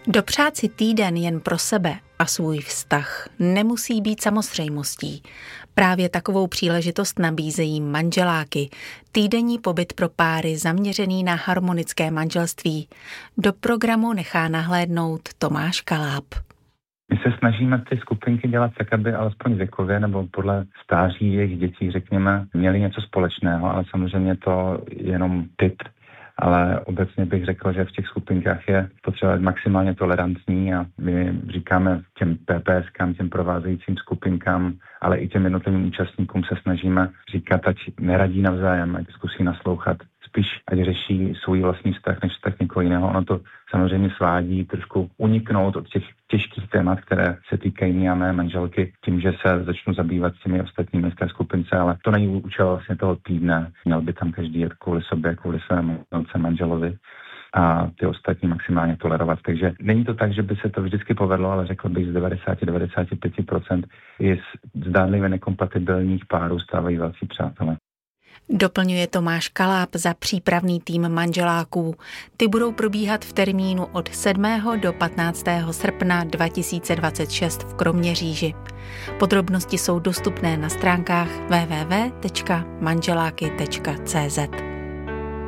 Dopřát si týden jen pro sebe a svůj vztah nemusí být samozřejmostí. Právě takovou příležitost nabízejí manželáky, týdenní pobyt pro páry zaměřený na harmonické manželství. Do programu nechá nahlédnout Tomáš Kaláb. My se snažíme ty skupinky dělat tak, aby alespoň věkově nebo podle stáří jejich dětí, řekněme, měli něco společného, ale samozřejmě to je jenom typ. Ale obecně bych řekl, že v těch skupinkách je potřeba maximálně tolerantní a my říkáme těm PPSkám, těm provázejícím skupinkám, ale i těm jednotlivým účastníkům se snažíme říkat, ať neradí navzájem, ať zkusí naslouchat, spíš ať řeší svůj vlastní vztah než vztah někoho jiného. Ono to samozřejmě svádí trošku uniknout od těch těžkých témat, které se týkají mě a mé manželky, tím, že se začnu zabývat s těmi ostatními v té skupince, ale to není účel vlastně toho týdne. Měl by tam každý jet kvůli sobě, kvůli svému manželovi a ty ostatní maximálně tolerovat. Takže není to tak, že by se to vždycky povedlo, ale řekl bych z 90-95% i z zdánlivě nekompatibilních párů stávají velcí přátelé. Doplňuje Tomáš Kaláb za přípravný tým manželáků. Ty budou probíhat v termínu od 7. do 15. srpna 2026 v Kroměříži. Podrobnosti jsou dostupné na stránkách www.manželáky.cz.